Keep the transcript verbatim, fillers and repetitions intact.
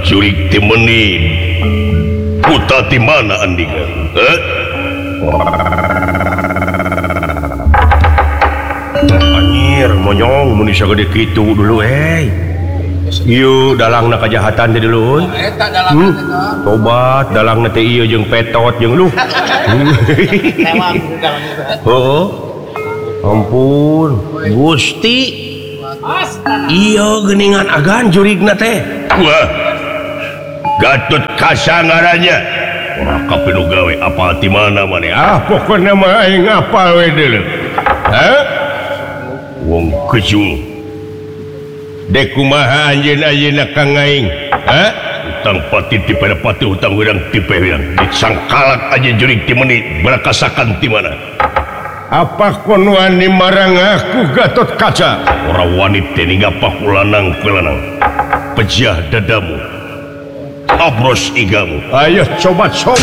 jurik ti menit puta ti mana andingan eh? Anjir monyong mun bisa gede kitu dulu eh ieu dalang na kejahatan di dulu hmm. Tobat dalang na teh ieu jeung petot jeung lu oh ampun Gusti iya geningan agan jurigna teh wah Gatot Kaca ngarannya orang kapinu gawe apal ti mana maneh ah pokona mah aing apal we deuleu hah wong kejung dek kumaha anjeun ayeuna kang aing hah utang pati ti pada pati utang urang ti urang disangkalat aja jurig ti menit barakasakan ti mana apa kono ani marang aku Gatot Kaca ora wani teh ningapa kulanang kulanang pejah dadamu abros igamu ayo coba coba